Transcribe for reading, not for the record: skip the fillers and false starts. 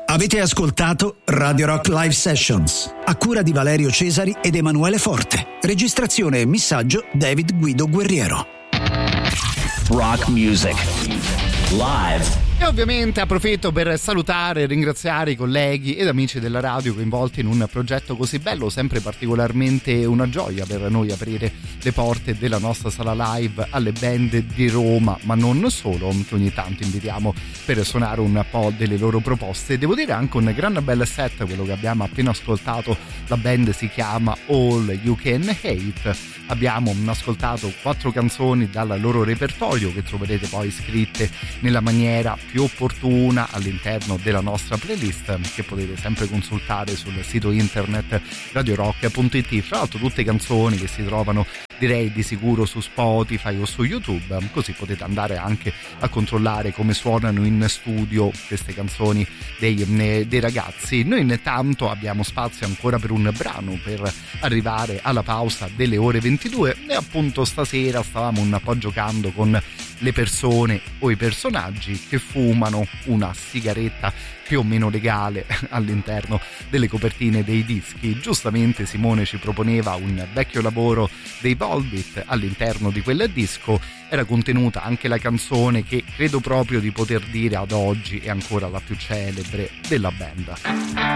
Avete ascoltato Radio Rock Live Sessions a cura di Valerio Cesari ed Emanuele Forte. Registrazione e missaggio David Guido Guerriero. Rock music live. E ovviamente approfitto per salutare e ringraziare i colleghi ed amici della radio coinvolti in un progetto così bello, sempre particolarmente una gioia per noi aprire le porte della nostra sala live alle band di Roma, ma non solo, che ogni tanto invitiamo per suonare un po' delle loro proposte. Devo dire anche un gran bel set quello che abbiamo appena ascoltato, la band si chiama All You Can Hate. Abbiamo ascoltato 4 canzoni dal loro repertorio che troverete poi scritte nella maniera più opportuna all'interno della nostra playlist, che potete sempre consultare sul sito internet radiorock.it. Fra l'altro tutte canzoni che si trovano, direi, di sicuro su Spotify o su YouTube, così potete andare anche a controllare come suonano in studio queste canzoni dei ragazzi. Noi intanto abbiamo spazio ancora per un brano per arrivare alla pausa delle ore 22 e appunto stasera stavamo un po' giocando con le persone o i personaggi che fumano una sigaretta più o meno legale all'interno delle copertine dei dischi. Giustamente Simone ci proponeva un vecchio lavoro dei Volbeat all'interno di quel disco. Era contenuta anche la canzone che credo proprio di poter dire ad oggi è ancora la più celebre della band.